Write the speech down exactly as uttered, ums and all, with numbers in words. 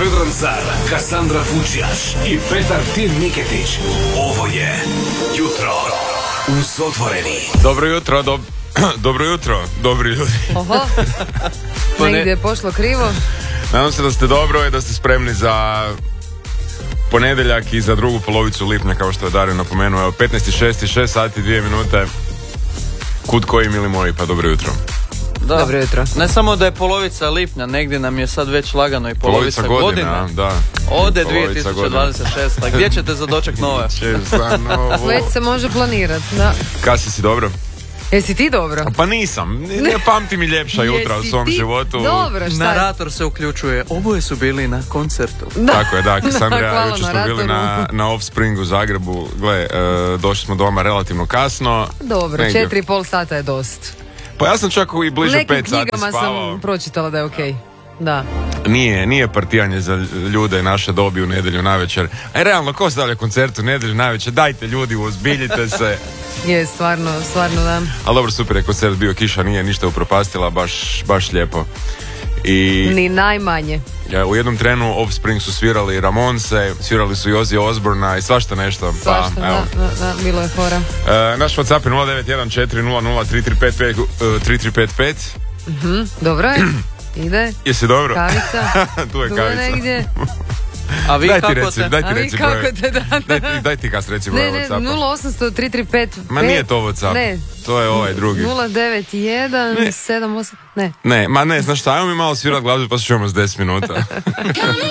Vedran Car, Kassandra Fučjaš i Petar Tin Miketić. Ovo je Jutro uz Otvoreni. Dobro jutro, dob... dobro jutro, dobri ljudi. Oho, negdje je pošlo krivo. Nadam se da ste dobro i da ste spremni za ponedjeljak i za drugu polovicu lipnja, kao što je Dario napomenuo. Evo, petnaest i šest i šest sati, dvije minute. Kud koji, mili moji, pa dobro jutro. Da. Dobro jutro. Ne samo da je polovica lipnja, negdje nam je sad već lagano i polovica, polovica godine. godine. Da. Ode Polovica dvije tisuće dvadeset šesta. Gdje ćete za doček nove? za novo. Već se može planirati, da. Kasi si dobro? Jesi ti dobro? Pa nisam, ne, ne pamtim i ljepša jutra u svom ti životu. Dobro, šta? Narator se uključuje. Oboje su bili na koncertu. Da. Tako je, da, Kassandra, Hvala jučer smo naratoru. bili na, na Offspring u Zagrebu. Gle, e, došli smo doma relativno kasno. Dobro, Negdje. četiri i pol sata je dost. Pa ja sam čak i U bliže nekim pet sati knjigama spavao. sam pročitala da je okej. Da. Nije, nije partijanje za ljude naše dobi u nedjelju navečer. A realno, ko stavlja koncert u nedjelju navečer? Dajte ljudi, uozbiljite se. Je, stvarno, stvarno da. Ali dobro, super je koncert bio, kiša nije ništa upropastila, baš, baš lijepo. I Ni najmanje. ja, u jednom trenu Offspring su svirali Ramonse, svirali su i Ozzy Osbourna i svašta nešto. Svašta, pa, da, evo. da, da, bilo je fora. E, naš WhatsApp je nula devet jedan četiri nula nula tri tri pet pet tri tri pet pet. Mhm, dobro je. Ide. Jesi dobro? Kavica. Tu je Tu je kavica. negdje. A vi Daj ti kako reci, te? daj ti A vi reci kako broj. te da? Daj, ti- daj ti kas reci broj Ne, ne, WhatsAppa. nula osam tri tri pet. Ma nije to WhatsApp. Ne. To je ovaj drugi. nula devet jedan Ne. sedam osam. Ne. Ne, ma ne, znaš šta, ajmo mi malo svirat glazbu pa se čujemo s deset minuta. Gonna